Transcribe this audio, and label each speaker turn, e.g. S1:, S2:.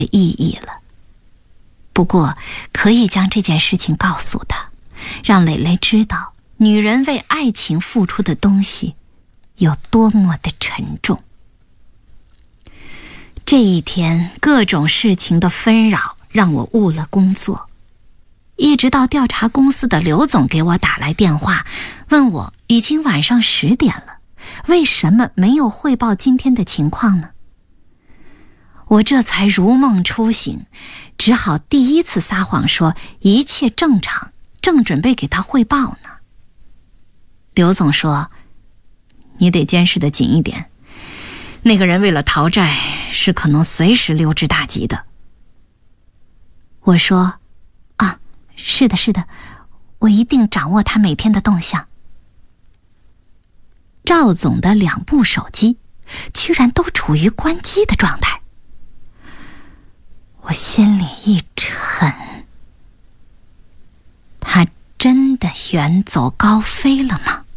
S1: 意义了。不过可以将这件事情告诉他，让蕾蕾知道女人为爱情付出的东西有多么的沉重。这一天各种事情的纷扰让我误了工作，一直到调查公司的刘总给我打来电话，问我已经晚上10点了，为什么没有汇报今天的情况呢？我这才如梦初醒，只好第一次撒谎说一切正常，正准备给他汇报呢。刘总说，你得监视得紧一点，那个人为了逃债是可能随时溜之大吉的。我说，啊，是的，我一定掌握他每天的动向。赵总的2部手机居然都处于关机的状态，我心里一沉，他真的远走高飞了吗？